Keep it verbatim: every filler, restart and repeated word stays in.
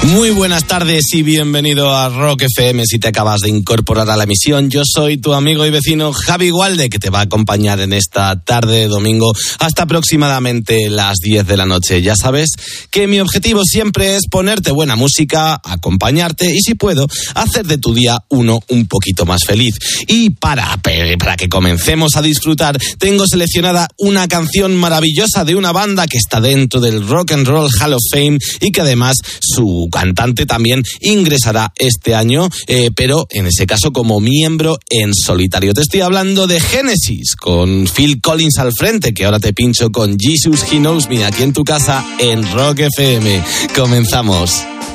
Muy buenas tardes y bienvenido a Rock F M. Si te acabas de incorporar a la emisión, yo soy tu amigo y vecino Javi Gualde, que te va a acompañar en esta tarde de domingo hasta aproximadamente las diez de la noche. Ya sabes que mi objetivo siempre es ponerte buena música, acompañarte y, si puedo, hacer de tu día uno un poquito más feliz. Y para, para que comencemos a disfrutar, tengo seleccionada una canción maravillosa de una banda que está dentro del Rock and Roll Hall of Fame y que además su cantante también ingresará este año, eh, pero en ese caso como miembro en solitario. Te estoy hablando de Genesis, con Phil Collins al frente, que ahora te pincho con Jesus He Knows Me, aquí en tu casa en Rock F M. Comenzamos.